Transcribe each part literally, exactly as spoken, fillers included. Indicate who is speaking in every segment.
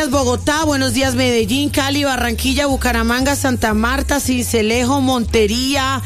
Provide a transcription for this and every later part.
Speaker 1: Bogotá, buenos días Medellín, Cali, Barranquilla, Bucaramanga, Santa Marta, Sincelejo, Montería,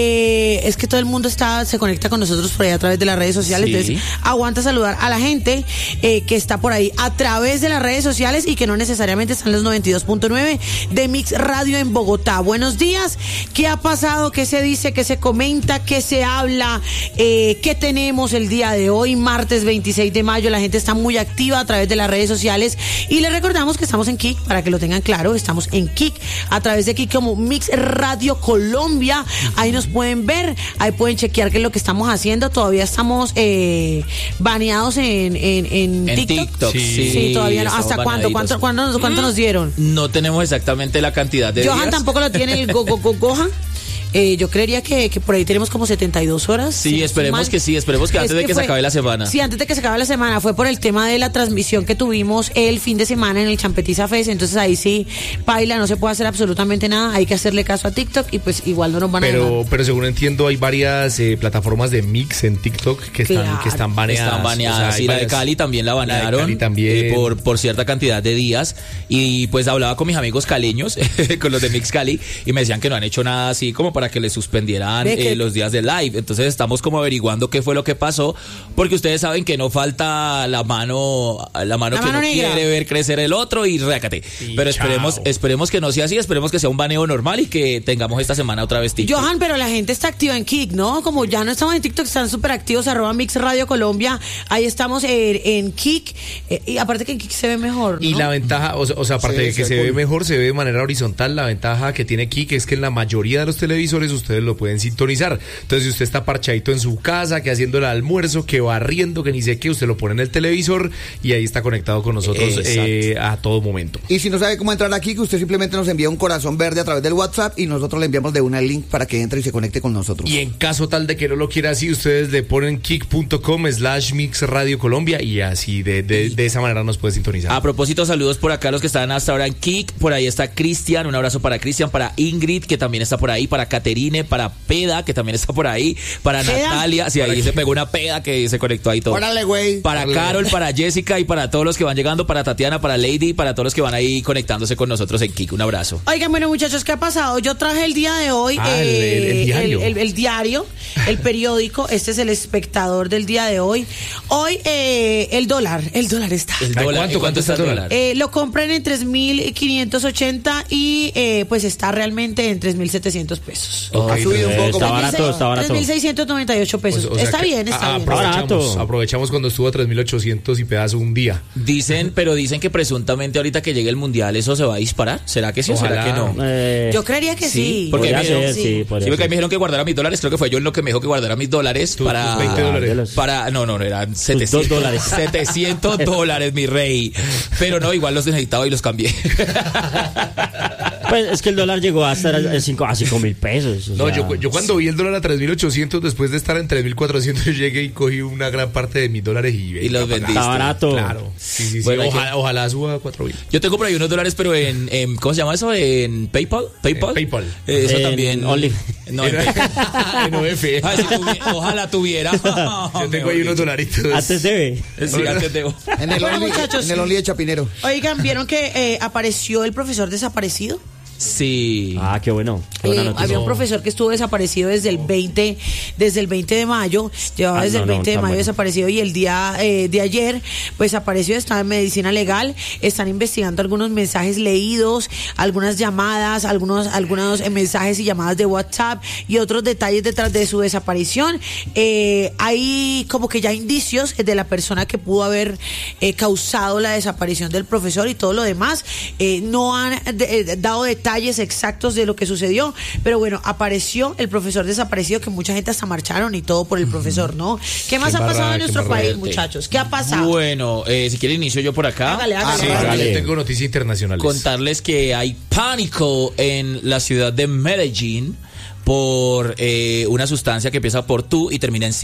Speaker 1: eh, es que todo el mundo está se conecta con nosotros por ahí a través de las redes sociales, sí. Entonces aguanta saludar a la gente eh, que está por ahí a través de las redes sociales y que no necesariamente están los noventa y dos punto nueve de Mix Radio en Bogotá. Buenos días, ¿qué ha pasado? ¿Qué se dice? ¿Qué se comenta? ¿Qué se habla? Eh, ¿Qué tenemos el día de hoy, martes veintiséis de mayo? La gente está muy activa a través de las redes sociales y les recordamos que estamos en Kik, para que lo tengan claro, estamos en Kik, a través de Kik como Mix Radio Colombia, ahí nos pueden ver, ahí pueden chequear qué es lo que estamos haciendo, todavía estamos eh, baneados en, en, en, en TikTok, TikTok
Speaker 2: sí,
Speaker 1: sí, sí, todavía no. ¿Hasta cuándo? ¿Cuánto, cuánto, cuánto nos dieron?
Speaker 2: No tenemos exactamente la cantidad de
Speaker 1: Johan
Speaker 2: días.
Speaker 1: Tampoco lo tiene el Go Go Go Gohan. Eh, yo creería que, que por ahí tenemos como setenta y dos horas.
Speaker 2: Sí, sí esperemos que sí, esperemos que antes es de que, que fue, se acabe la semana.
Speaker 1: Sí, antes de que se acabe la semana. Fue por el tema de la transmisión que tuvimos el fin de semana en el Champetiza Fest. Entonces ahí sí, paila, no se puede hacer absolutamente nada. Hay que hacerle caso a TikTok y pues igual no nos van
Speaker 3: pero,
Speaker 1: a dejar.
Speaker 3: Pero según entiendo, hay varias eh, plataformas de mix en TikTok que están, claro, que están baneadas.
Speaker 2: Están baneadas. O sea, y varias, la de Cali también la banearon. La de Cali también. Eh, por, por cierta cantidad de días. Y pues hablaba con mis amigos caleños, con los de Mix Cali, y me decían que no han hecho nada así como para que les suspendieran Eh, los días de live. Entonces estamos como averiguando qué fue lo que pasó, porque ustedes saben que no falta la mano la mano la que mano no negra. Quiere ver crecer el otro y récate. Sí, pero esperemos chao. esperemos que no sea así, esperemos que sea un baneo normal y que tengamos esta semana otra vez TikTok.
Speaker 1: Johan, pero la gente está activa en Kik, ¿no? Como ya no estamos en TikTok, están súper activos, arroba Mix Radio Colombia, ahí estamos en, en Kik, eh, y aparte que en Kik se ve mejor, ¿no?
Speaker 3: Y la ventaja, o sea, o sea aparte sí, de que se, se ve mejor, se ve de manera horizontal, la ventaja que tiene Kik es que en la mayoría de los televisores ustedes lo pueden sintonizar. Entonces, si usted está parchadito en su casa, que haciendo el almuerzo, que barriendo, que ni sé qué, usted lo pone en el televisor y ahí está conectado con nosotros eh, a todo momento.
Speaker 4: Y si no sabe cómo entrar aquí, que usted simplemente nos envía un corazón verde a través del WhatsApp y nosotros le enviamos de una el link para que entre y se conecte con nosotros.
Speaker 3: Y en caso tal de que no lo quiera así, ustedes le ponen kik.com slash Mix Radio Colombia y así de, de, de esa manera nos puede sintonizar.
Speaker 2: A propósito, saludos por acá a los que están hasta ahora en Kik. Por ahí está Cristian, un abrazo para Cristian, para Ingrid, que también está por ahí, para Caterine, para Peda, que también está por ahí, para ¿Peda? Natalia, sí, ahí se pegó una peda que se conectó ahí todo.
Speaker 4: Órale, güey.
Speaker 2: Para
Speaker 4: Órale.
Speaker 2: Carol, para Jessica y para todos los que van llegando, para Tatiana, para Lady, para todos los que van ahí conectándose con nosotros en Kik. Un abrazo.
Speaker 1: Oigan, bueno, muchachos, ¿qué ha pasado? Yo traje el día de hoy
Speaker 3: ah,
Speaker 1: eh,
Speaker 3: el, el, diario.
Speaker 1: El, el, el diario, el periódico. Este es el Espectador del día de hoy. Hoy eh, el dólar, el dólar está.
Speaker 2: ¿El dólar?
Speaker 3: ¿Cuánto, ¿Cuánto está el dólar?
Speaker 1: Eh, lo compran en tres mil quinientos ochenta y eh, pues está realmente en tres mil setecientos pesos.
Speaker 4: Okay, ha subido un poco.
Speaker 5: Está barato, está barato.
Speaker 1: tres mil seiscientos noventa y ocho pesos. O sea, o sea está bien, está
Speaker 3: a,
Speaker 1: bien.
Speaker 3: Aprovechamos, aprovechamos cuando estuvo a tres mil ochocientos y pedazo un día.
Speaker 2: Dicen, pero dicen que presuntamente ahorita que llegue el mundial eso se va a disparar. ¿Será que sí
Speaker 3: Ojalá.
Speaker 2: o será que no?
Speaker 1: Eh, yo creería que sí.
Speaker 2: sí porque me dijeron,
Speaker 5: ser, sí,
Speaker 2: sí, porque me dijeron que guardara mis dólares. Creo que fue yo en lo que me dijo que guardara mis dólares
Speaker 3: ¿Tú,
Speaker 2: para
Speaker 3: veinte dólares?
Speaker 2: Para no, no, no eran setecientos dólares. setecientos dólares, mi rey. Pero no, igual los necesitaba y los cambié.
Speaker 5: Pues es que el dólar llegó a estar a cinco mil pesos.
Speaker 3: No,
Speaker 5: sea,
Speaker 3: yo, yo cuando vi el dólar a tres mil ochocientos, después de estar en tres mil cuatrocientos, llegué y cogí una gran parte de mis dólares y,
Speaker 2: y los vendiste.
Speaker 5: Está barato.
Speaker 3: Claro. Sí, sí, sí.
Speaker 2: Bueno,
Speaker 3: ojalá,
Speaker 2: que...
Speaker 3: ojalá suba a cuatro mil.
Speaker 2: Yo tengo por ahí unos dólares, pero en, en ¿cómo se llama eso? En PayPal. PayPal.
Speaker 3: Eh, PayPal.
Speaker 2: Eh, eso
Speaker 5: en
Speaker 2: también.
Speaker 5: Only.
Speaker 2: No, en
Speaker 3: en O F.
Speaker 2: Ay, si tuvi... Ojalá tuviera.
Speaker 3: Yo tengo ahí unos dolaritos.
Speaker 5: Antes debe.
Speaker 2: Sí, antes debo.
Speaker 4: En el,
Speaker 1: bueno,
Speaker 4: only,
Speaker 1: muchachos,
Speaker 4: en el Only de Chapinero.
Speaker 1: Oigan, ¿vieron que eh, apareció el profesor desaparecido?
Speaker 2: Sí.
Speaker 5: Ah, qué bueno. Qué buena
Speaker 1: eh,
Speaker 5: noticia.
Speaker 1: había un profesor que estuvo desaparecido desde el veinte, desde el veinte de mayo, llevaba
Speaker 5: Ah,
Speaker 1: desde
Speaker 5: no,
Speaker 1: el
Speaker 5: no,
Speaker 1: veinte de
Speaker 5: tan
Speaker 1: mayo
Speaker 5: bueno.
Speaker 1: desaparecido y el día eh, de ayer pues apareció, está en medicina legal, están investigando algunos mensajes leídos, algunas llamadas, algunos algunos eh, mensajes y llamadas de WhatsApp y otros detalles detrás de su desaparición. Eh, hay como que ya indicios de la persona que pudo haber eh, causado la desaparición del profesor y todo lo demás. Eh, no han de, eh, dado detalles exactos de lo que sucedió, pero bueno, apareció el profesor desaparecido, que mucha gente hasta marcharon y todo por el profesor, ¿no? ¿Qué más
Speaker 3: Qué
Speaker 1: ha pasado
Speaker 3: embarrada,
Speaker 1: en nuestro
Speaker 3: qué
Speaker 1: país,
Speaker 3: embarrada.
Speaker 1: muchachos? ¿Qué ha pasado?
Speaker 2: Bueno, eh, si quiere inicio yo por acá.
Speaker 1: Hágale, hágale.
Speaker 4: Ah,
Speaker 3: Sí,
Speaker 4: sí,
Speaker 3: hágale.
Speaker 5: hágale.
Speaker 3: Tengo noticias internacionales.
Speaker 2: Contarles que hay pánico en la ciudad de Medellín por eh, una sustancia que empieza por tú y termina en sí.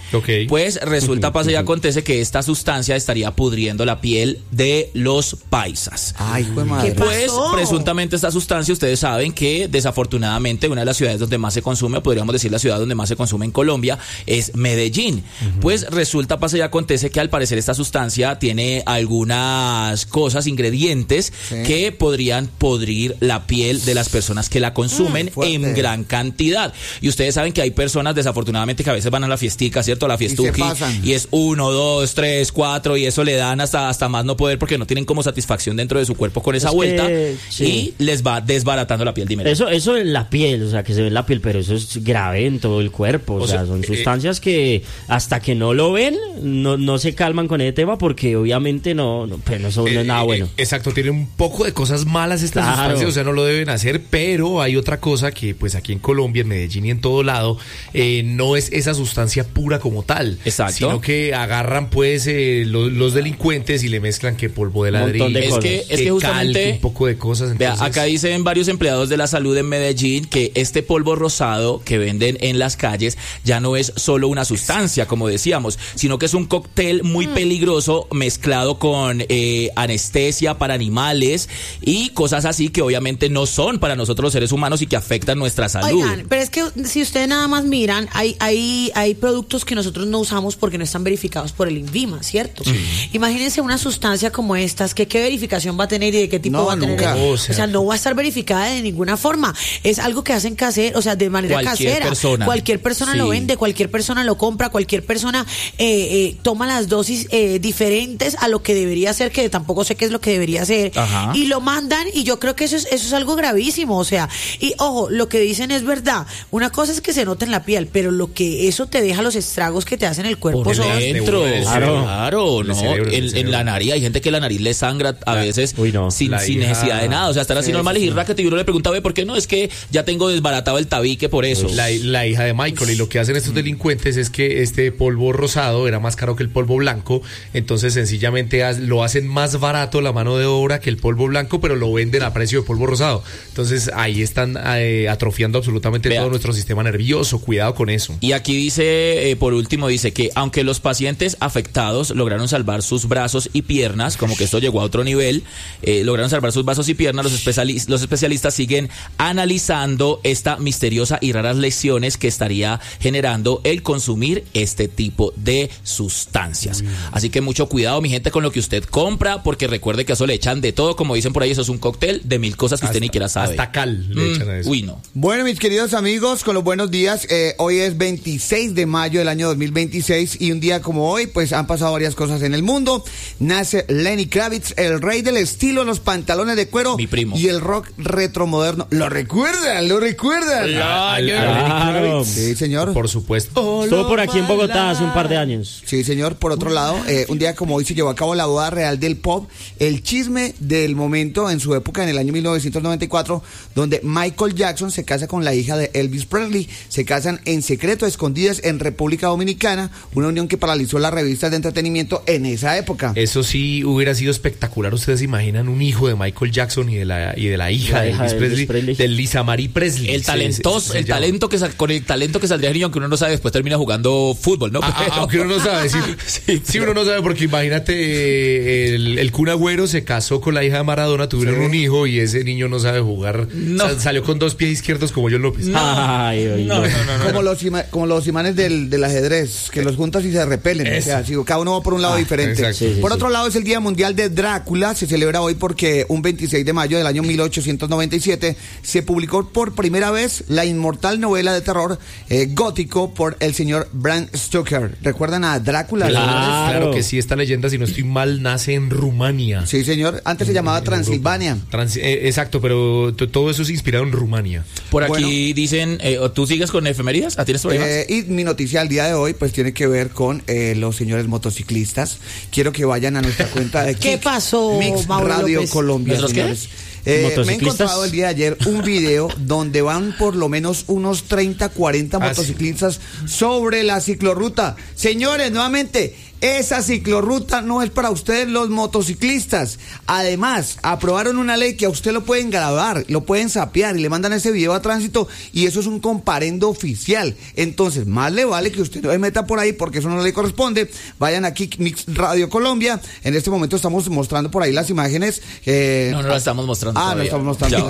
Speaker 3: Okay.
Speaker 2: Pues resulta, pasa y acontece que esta sustancia estaría pudriendo la piel de los paisas.
Speaker 4: Ay, pues madre.
Speaker 1: ¿Qué
Speaker 2: Pues
Speaker 1: pasó?
Speaker 2: presuntamente esta sustancia, ustedes saben que desafortunadamente una de las ciudades donde más se consume, podríamos decir la ciudad donde más se consume en Colombia, es Medellín. Uh-huh. Pues resulta, pasa y acontece que al parecer esta sustancia tiene algunas cosas, ingredientes, sí, que podrían podrir la piel de las personas que la consumen mm, en gran cantidad. Y ustedes saben que hay personas desafortunadamente que a veces van a la fiestica, ¿cierto? A la fiestuki, y, y es uno, dos, tres, cuatro, y eso le dan hasta, hasta más no poder porque no tienen como satisfacción dentro de su cuerpo con esa es vuelta, que, sí, y les va desbaratando la piel. Dime.
Speaker 5: Eso, eso en la piel, o sea, que se ve en la piel, pero eso es grave en todo el cuerpo. O, o sea, sea, son sustancias eh, que hasta que no lo ven, no, no se calman con ese tema porque obviamente no, no, pues no son eh, nada bueno.
Speaker 3: Eh, exacto, tienen un poco de cosas malas estas claro. sustancias, o sea, no lo deben hacer, pero hay otra cosa que pues aquí en Colombia, en Medellín y en todo lado, eh, no es esa sustancia pura como tal.
Speaker 2: Exacto.
Speaker 3: Sino que agarran pues eh, los, los delincuentes y le mezclan que polvo de ladrillo,
Speaker 2: de es, que, es que justamente
Speaker 3: calque, un poco de cosas. Entonces,
Speaker 2: vea, acá dicen varios empleados de la salud en Medellín que este polvo rosado que venden en las calles ya no es solo una sustancia, como decíamos, sino que es un cóctel muy mm. peligroso mezclado con eh, anestesia para animales y cosas así que obviamente no son para nosotros los seres humanos y que afectan nuestra salud.
Speaker 1: Oigan, pero es que si ustedes nada más miran, hay, hay, hay productos que nosotros no usamos porque no están verificados por el INVIMA, ¿cierto? Sí. Imagínense una sustancia como estas, que qué verificación va a tener y de qué tipo
Speaker 4: no,
Speaker 1: va a tener.
Speaker 4: Nunca.
Speaker 1: O sea, o sea, no va a estar verificada de ninguna forma. Es algo que hacen casero, o sea, de manera
Speaker 2: cualquier
Speaker 1: casera.
Speaker 2: Persona.
Speaker 1: Cualquier persona sí. lo vende, cualquier persona lo compra, cualquier persona eh, eh, toma las dosis eh, diferentes a lo que debería ser, que tampoco sé qué es lo que debería ser. Ajá. Y lo mandan, y yo creo que eso es, eso es algo gravísimo, o sea, y ojo, lo que dicen es verdad. Una cosa es que se nota en la piel, pero lo que eso te deja, los estragos que te hacen el cuerpo
Speaker 2: por
Speaker 1: son
Speaker 2: dentro, claro, claro, no, cerebro, en, en la nariz, hay gente que la nariz le sangra a la, veces uy, no. sin, sin hija, necesidad de nada, o sea, están así sí, normales sí, y raquete, y uno le pregunta, ¿por qué no? Es que ya tengo desbaratado el tabique por eso.
Speaker 3: La, la hija de Michael, y lo que hacen estos mm. delincuentes es que este polvo rosado era más caro que el polvo blanco, entonces sencillamente lo hacen más barato la mano de obra que el polvo blanco, pero lo venden a precio de polvo rosado. Entonces ahí están eh, atrofiando absolutamente Vea. todo nuestro sistema nervioso. Cuidado con eso.
Speaker 2: Y aquí dice, eh, por último, dice que aunque los pacientes afectados lograron salvar sus brazos y piernas, como que esto llegó a otro nivel, eh, lograron salvar sus brazos y piernas, los, especiali- los especialistas siguen analizando esta misteriosa y raras lesiones que estaría generando el consumir este tipo de sustancias. Mm. Así que mucho cuidado, mi gente, con lo que usted compra, porque recuerde que eso le echan de todo, como dicen por ahí, eso es un cóctel de mil cosas que hasta, usted ni siquiera sabe.
Speaker 3: Hasta cal le echan a eso.
Speaker 2: Mm, uy, no.
Speaker 4: Bueno, mis queridos amigos, con los buenos días, eh, hoy es veintiséis de mayo del año dos mil veintiséis y un día como hoy, pues han pasado varias cosas en el mundo. Nace Lenny Kravitz, el rey del estilo, los pantalones de cuero
Speaker 2: Mi primo.
Speaker 4: y el rock retromoderno. ¿Lo recuerdan? ¿Lo recuerdan?
Speaker 3: Claro. Claro.
Speaker 4: Sí, señor.
Speaker 3: Por supuesto.
Speaker 5: Estuvo por aquí en Bogotá hace un par de años.
Speaker 4: Sí, señor. Por otro lado, eh, un día como hoy se llevó a cabo la boda real del pop, el chisme del momento en su época, en el año mil novecientos noventa y cuatro, donde Michael Jackson se casa con la hija de Elvis Presley. Se casan en secreto, escondidas en República Dominicana, una unión que paralizó las revistas de entretenimiento en esa época.
Speaker 3: Eso sí hubiera sido espectacular. Ustedes se imaginan un hijo de Michael Jackson y de la, y de la hija la de Elvis Presley, Presley, de Lisa Marie Presley.
Speaker 2: El talentoso, el talento que con el talento que saldría el niño, aunque uno no sabe, después termina jugando fútbol, ¿no?
Speaker 3: A, a, aunque uno no sabe, sí, sí, sí uno no sabe, porque imagínate, el, el Kun Agüero se casó con la hija de Maradona, tuvieron sí. un hijo y ese niño no sabe jugar. No. Sal, salió con dos pies izquierdos como John López.
Speaker 5: No. Ay, ay,
Speaker 4: no, no, no, no, como los ima, como los imanes del, del ajedrez, que los juntas y se repelen. Eso. O sea, si cada uno va por un lado ah, diferente. Sí, sí, por sí. otro lado, es el Día Mundial de Drácula. Se celebra hoy porque un veintiséis de mayo del año mil ochocientos noventa y siete se publicó por primera vez la inmortal novela de terror eh, gótico por el señor Bram Stoker. ¿Recuerdan a Drácula?
Speaker 3: Claro. claro que sí, esta leyenda, si no estoy mal, nace en Rumania.
Speaker 4: Sí, señor. Antes se llamaba en Transilvania.
Speaker 3: Trans, eh, exacto, pero t- todo eso es inspirado en Rumania.
Speaker 2: Por aquí bueno, dicen, eh, ¿tú sigues con efemérides? ¿Tienes problemas?
Speaker 4: Eh, y mi noticia al día de hoy pues tiene que ver con eh, los señores motociclistas. Quiero que vayan a nuestra cuenta de
Speaker 1: ¿Qué pasó,
Speaker 4: Mix
Speaker 1: Mauro
Speaker 4: Radio
Speaker 1: López?
Speaker 4: Colombia, señores. Eh, me he encontrado el día de ayer un video donde van por lo menos unos treinta, cuarenta ah, motociclistas sí. sobre la ciclorruta. Señores, nuevamente, esa ciclorruta no es para ustedes los motociclistas. Además, aprobaron una ley que a usted lo pueden grabar, lo pueden sapear y le mandan ese video a tránsito y eso es un comparendo oficial. Entonces, más le vale que usted no se meta por ahí porque eso no le corresponde. Vayan aquí, Mix Radio Colombia. En este momento estamos mostrando por ahí las imágenes.
Speaker 2: Eh, no, no las estamos mostrando.
Speaker 4: Ah, no estamos mostrando.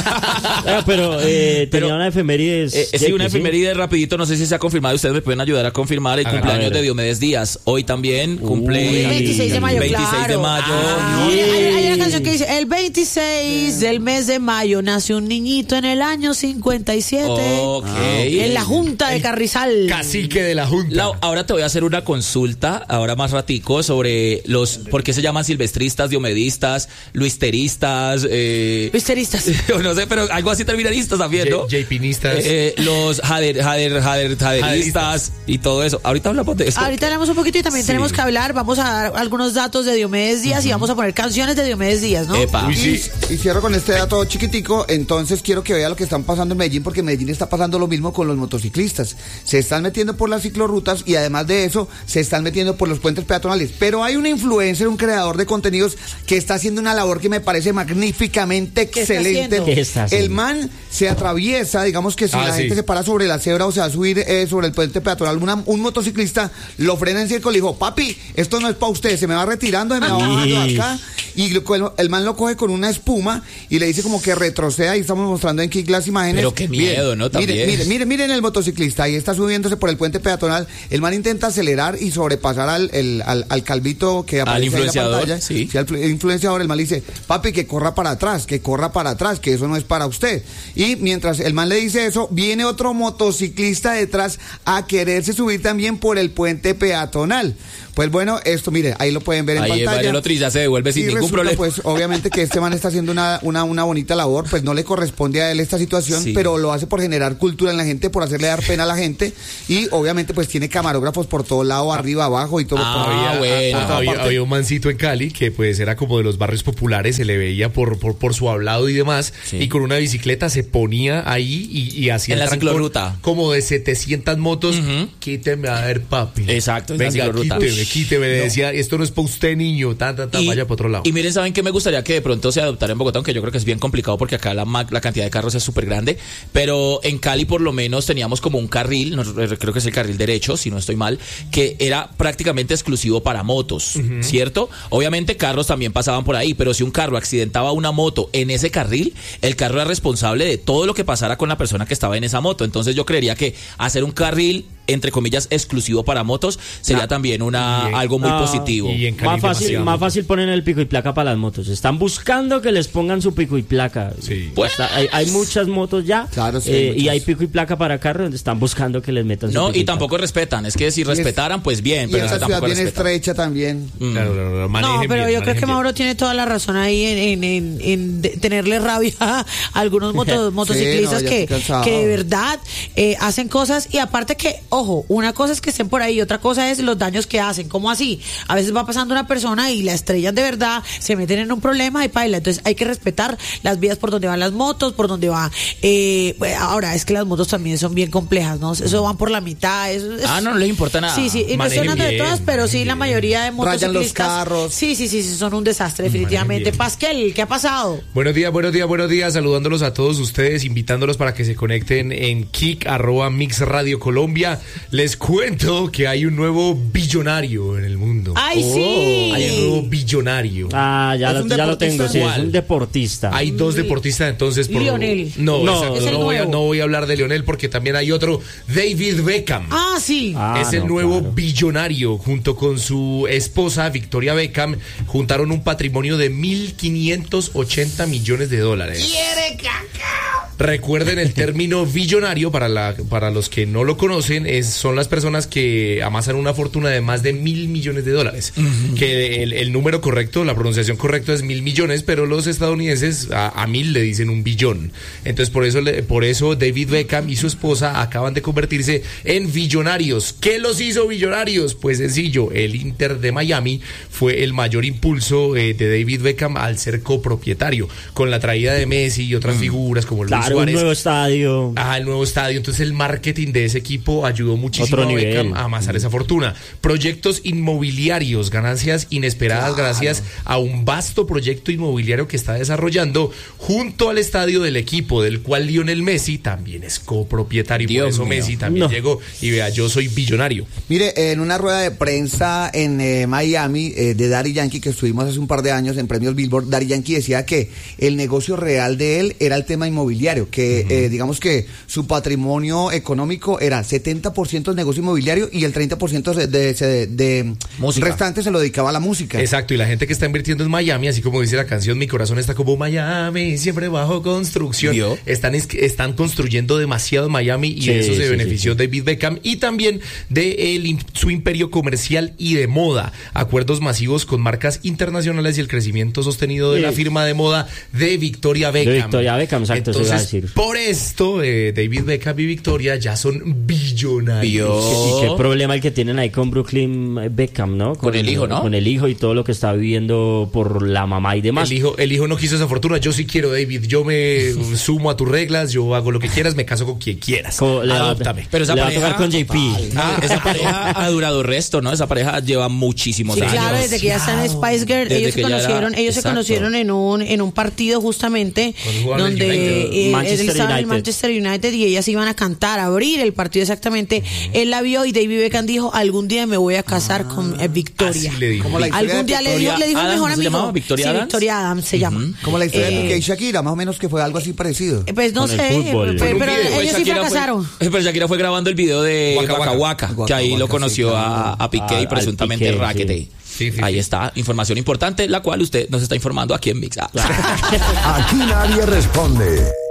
Speaker 5: Bueno, pero eh, tenía pero, una efemérides.
Speaker 2: Eh, sí, una efeméride rapidito, no sé si se ha confirmado. Ustedes me pueden ayudar a confirmar el a cumpleaños de Diomedes Díaz. Hoy también cumple
Speaker 1: el veintiséis de mayo.
Speaker 2: veintiséis
Speaker 1: claro.
Speaker 2: de mayo.
Speaker 1: Ah, hay, hay una canción que dice: el veintiséis del mes de mayo nació un niñito en el año cincuenta y siete.
Speaker 2: Okay.
Speaker 1: En la Junta de Carrizal.
Speaker 3: Cacique de la Junta.
Speaker 2: La, ahora te voy a hacer una consulta, ahora más ratico, sobre los, ¿por qué se llaman silvestristas, diomedistas, luisteristas? Eh,
Speaker 1: luisteristas.
Speaker 2: No sé, pero algo así terminaristas también, ¿no?
Speaker 3: J-pinistas.
Speaker 2: Eh, los jader, jader, jader, jaderistas y todo eso. Ahorita hablamos de eso.
Speaker 1: Ahorita hablamos un poquito y también sí. tenemos que hablar, vamos a dar algunos datos de Diomedes Díaz uh-huh. y vamos a poner canciones de Diomedes Díaz, ¿no?
Speaker 2: Epa.
Speaker 4: Uy, sí. y, y cierro con este dato chiquitico, entonces quiero que vea lo que están pasando en Medellín, porque en Medellín está pasando lo mismo con los motociclistas. Se están metiendo por las ciclorrutas y además de eso, se están metiendo por los puentes peatonales. Pero hay un influencer, un creador de contenidos que está haciendo una labor que me parece magníficamente
Speaker 1: ¿Qué
Speaker 4: excelente.
Speaker 1: Está
Speaker 5: ¿Qué está haciendo?
Speaker 4: El man se atraviesa, digamos que si
Speaker 3: ah,
Speaker 4: la
Speaker 3: sí.
Speaker 4: gente se para sobre la cebra o se va a subir eh, sobre el puente peatonal, una, un motociclista lo frena en circo y le dijo: papi, esto no es para usted, se me va retirando, se me va bajando acá. Y el, el man lo coge con una espuma y le dice como que retroceda. Y estamos mostrando en Kik las imágenes.
Speaker 2: Pero qué miedo, miren, ¿no? También.
Speaker 4: Miren, miren, miren, miren el motociclista, ahí está subiéndose por el puente peatonal. El man intenta acelerar y sobrepasar al, el, al, al calvito que aparece
Speaker 2: al influenciador,
Speaker 4: en la pantalla.
Speaker 2: sí.
Speaker 4: Sí, al influenciador. El man le dice: papi, que corra para atrás, que corra para atrás, que eso no es para usted. Y mientras el man le dice eso, viene otro motociclista detrás a quererse subir también por el puente peatonal. Pues bueno, esto, mire, ahí lo pueden ver en
Speaker 2: ahí
Speaker 4: pantalla.
Speaker 2: El otro ya se devuelve sin
Speaker 4: y
Speaker 2: ningún
Speaker 4: resulta,
Speaker 2: problema.
Speaker 4: Pues obviamente que este man está haciendo una, una, una bonita labor, pues no le corresponde a él esta situación, sí. pero lo hace por generar cultura en la gente, por hacerle dar pena a la gente, y obviamente pues tiene camarógrafos por todo lado, arriba, abajo y todo.
Speaker 2: Ah,
Speaker 4: por
Speaker 2: había, bueno.
Speaker 3: ah, había, había un mancito en Cali que pues era como de los barrios populares, se le veía por, por, por su hablado y demás, sí. y con una bicicleta se ponía ahí y, y hacía
Speaker 2: en la ciclorruta
Speaker 3: como de setecientas motos. Uh-huh. Quíteme a ver, papi.
Speaker 2: Exacto, en
Speaker 3: venga,
Speaker 2: la ciclorruta.
Speaker 3: quíteme, quíteme, le
Speaker 2: no.
Speaker 3: decía, esto no es para usted, niño, ta, ta, ta,
Speaker 2: y,
Speaker 3: vaya para otro lado.
Speaker 2: Y miren, ¿saben qué me gustaría que de pronto se adoptara en Bogotá? Aunque yo creo que es bien complicado porque acá la, la cantidad de carros es súper grande, pero en Cali por lo menos teníamos como un carril, no, creo que es el carril derecho, si no estoy mal, que era prácticamente exclusivo para motos, uh-huh. ¿cierto? Obviamente carros también pasaban por ahí, pero si un carro accidentaba una moto en ese carril, el carro era responsable de todo lo que pasara con la persona que estaba en esa moto. Entonces yo creería que hacer un carril, entre comillas, exclusivo para motos sería no. también una en, algo muy no. positivo.
Speaker 5: Y en más fácil, más fácil ponen el pico y placa para las motos. Están buscando que les pongan su pico y placa.
Speaker 3: Sí.
Speaker 5: Pues Está, hay, hay muchas motos ya,
Speaker 4: claro, sí,
Speaker 5: eh, y hay pico y placa para carros donde están buscando que les metan
Speaker 2: no,
Speaker 5: su pico
Speaker 2: y tampoco y respetan. Es que si respetaran, pues bien,
Speaker 4: y
Speaker 2: pero
Speaker 4: esa
Speaker 2: es que tampoco
Speaker 4: ciudad bien
Speaker 2: respetan.
Speaker 4: estrecha también.
Speaker 2: Mm.
Speaker 3: Claro, claro, claro.
Speaker 1: No, pero
Speaker 3: bien,
Speaker 1: yo creo que
Speaker 3: bien.
Speaker 1: Mauro tiene toda la razón ahí en, en, en, en de, tenerle rabia a algunos moto, motociclistas sí, no, que, que de verdad eh, hacen cosas. Y aparte que, ojo, una cosa es que estén por ahí y otra cosa es los daños que hacen. ¿Cómo así? A veces va pasando una persona y la estrellan de verdad, se meten en un problema y paila. Entonces hay que respetar las vías por donde van las motos, por donde va. Eh, ahora, es que las motos también son bien complejas, ¿no? Eso van por la mitad. Eso, es,
Speaker 2: ah, no, no les importa nada.
Speaker 1: Sí, sí, y no estoy hablando de todas, pero sí la mayoría de motociclistas.
Speaker 4: Rayan los carros.
Speaker 1: Sí, sí, sí, sí, son un desastre, definitivamente. Pasquel, ¿qué ha pasado?
Speaker 3: Buenos días, buenos días, buenos días, saludándolos a todos ustedes, invitándolos para que se conecten en Kik, arroba Mix Radio Colombia. Les cuento que hay un nuevo billonario en el mundo.
Speaker 1: ¡Ay, oh, sí!
Speaker 3: Hay un nuevo billonario.
Speaker 5: Ah, ya, lo, ya lo tengo, sí, es un deportista.
Speaker 3: Hay dos deportistas, entonces. Por
Speaker 1: Lionel.
Speaker 3: No,
Speaker 5: no,
Speaker 3: esa, no, voy a, no voy a hablar de Lionel porque también hay otro, David Beckham.
Speaker 1: Ah, sí.
Speaker 5: Ah,
Speaker 3: es el
Speaker 5: no,
Speaker 3: nuevo
Speaker 5: claro.
Speaker 3: billonario. Junto con su esposa, Victoria Beckham, juntaron un patrimonio de mil quinientos ochenta millones de dólares.
Speaker 1: ¡Quiere cacao!
Speaker 3: Recuerden el término billonario, para, la, para los que no lo conocen, es, son las personas que amasan una fortuna de más de mil millones de dólares. Uh-huh. Que el, el número correcto, la pronunciación correcta es mil millones, pero los estadounidenses a, a mil le dicen un billón. Entonces por eso, por eso David Beckham y su esposa acaban de convertirse en billonarios. ¿Qué los hizo billonarios? Pues sencillo, el Inter de Miami fue el mayor impulso eh, de David Beckham al ser copropietario, con la traída de Messi y otras uh-huh. figuras como Luis
Speaker 5: Claro, claro,
Speaker 3: Suárez.
Speaker 5: Un nuevo estadio.
Speaker 3: Ah, el nuevo estadio. Entonces el marketing de ese equipo ayudó muchísimo
Speaker 5: Otro
Speaker 3: a Beckham
Speaker 5: nivel.
Speaker 3: a amasar esa fortuna. Proyectos inmobiliarios, ganancias inesperadas claro. gracias a un vasto proyecto inmobiliario que está desarrollando junto al estadio del equipo, del cual Lionel Messi también es copropietario. Dios por eso mío. Messi también no. llegó y vea, yo soy billonario.
Speaker 4: Mire, en una rueda de prensa en eh, Miami eh, de Daddy Yankee que estuvimos hace un par de años en premios Billboard, Daddy Yankee decía que el negocio real de él era el tema inmobiliario, que uh-huh. eh, digamos que su patrimonio económico era setenta por ciento del negocio inmobiliario y el treinta por ciento de, de, de, de restante se lo dedicaba a la música.
Speaker 3: Exacto, y la gente que está invirtiendo en Miami, así como dice la canción Mi corazón está como Miami, siempre bajo construcción, están, están construyendo demasiado en Miami y sí, de eso se sí, benefició sí, sí. David Beckham y también de el, su imperio comercial y de moda, acuerdos masivos con marcas internacionales y el crecimiento sostenido de sí. la firma de moda de Victoria Beckham.
Speaker 5: De Victoria Beckham, exacto.
Speaker 3: Entonces,
Speaker 5: se iba a decir.
Speaker 3: Por esto, eh, David Beckham y Victoria ya son billonarios.
Speaker 5: ¿Y qué problema el que tienen ahí con Brooklyn Beckham, no?
Speaker 2: Con, con el hijo, ¿no?
Speaker 5: Con el hijo y todo lo que está viviendo por la mamá y demás.
Speaker 3: El hijo, el hijo no quiso esa fortuna. Yo sí quiero, David. Yo me sumo a tus reglas, yo hago lo que quieras, me caso con quien quieras. Co- Adóptame.
Speaker 5: Pero esa le pareja, va a tocar con J P.
Speaker 2: Ah, esa pareja ha durado resto, ¿no? Esa pareja lleva muchísimos
Speaker 1: sí,
Speaker 2: años.
Speaker 1: Claro, desde que ya están en Spice Girl, desde ellos se conocieron, era, ellos exacto. se conocieron en un en un partido justamente donde eh, él estaba en el Manchester United y ellas iban a cantar, a abrir el partido exactamente. Uh-huh. Él la vio y David Beckham dijo, algún día me voy a casar ah, con eh, Victoria.
Speaker 3: Así le dijo.
Speaker 1: Algún día le dijo, le dijo el mejor amigo.
Speaker 2: ¿Se Victoria
Speaker 1: sí,
Speaker 2: Adams?
Speaker 1: Victoria Adams se uh-huh. llama.
Speaker 4: Como la historia eh, de Piqué y Shakira, más o menos que fue algo así parecido.
Speaker 1: Pues no
Speaker 5: con
Speaker 1: sé, pero, pero ellos sí fracasaron.
Speaker 2: Fue, pero Shakira fue grabando el video de Waka Waka, Waka, Waka que ahí Waka, lo conoció sí, a, a Piqué a, y presuntamente Rackete. Sí. Sí, sí, ahí sí. está, información importante, la cual usted nos está informando aquí en Mix.
Speaker 6: Aquí nadie responde.